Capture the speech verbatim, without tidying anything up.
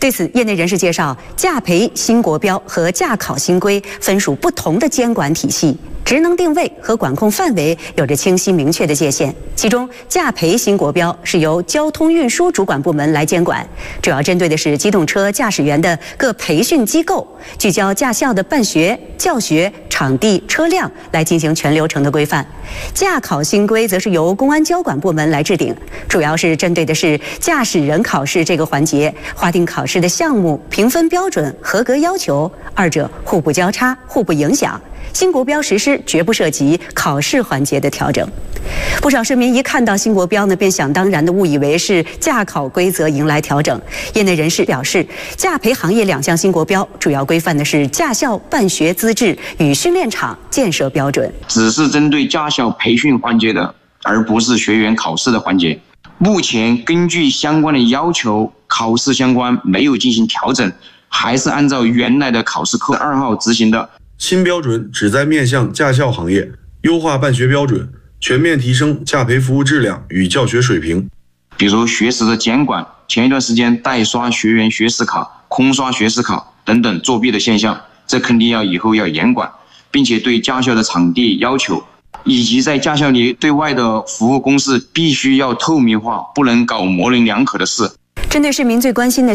对此，业内人士介绍，驾培新国标和驾考新规分属不同的监管体系，职能定位和管控范围有着清晰明确的界限。其中，驾培新国标是由交通运输主管部门来监管，主要针对的是机动车驾驶员的各培训机构，聚焦驾校的办学、教学、场地、车辆来进行全流程的规范。驾考新规则是由公安交管部门来制定，主要是针对的是驾驶人考试这个环节，划定考试的项目、评分标准、合格要求，二者互不交叉、互不影响。新国标实施绝不涉及考试环节的调整。不少市民一看到新国标呢，便想当然地误以为是驾考规则迎来调整。业内人士表示，驾培行业两项新国标主要规范的是驾校办学资质与训练场建设标准， 只是针对驾校培训环节的，而不是学员考试的环节。目前根据相关的要求，考试相关没有进行调整，还是按照原来的考试课二号执行的。 新标准旨在面向驾校行业，优化办学标准，全面提升驾培服务质量与教学水平。 比如学时的监管，前一段时间代刷学员学时考、空刷学时考等等作弊的现象，这肯定要以后要严管，并且对驾校的场地要求，以及在驾校里对外的服务公示必须要透明化，不能搞模棱两可的事。 针对市民最关心的